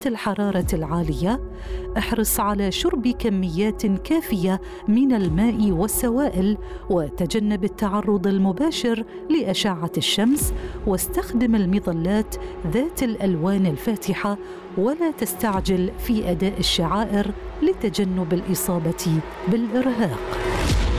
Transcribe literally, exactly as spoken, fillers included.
الحرارة العالية، احرص على شرب كميات كافية من الماء والسوائل، وتجنب التعرض المباشر لأشعة الشمس، واستخدم المظلات ذات الألوان الفاتحة، ولا تستعجل في أداء الشعائر لتجنب الإصابة بالإرهاق.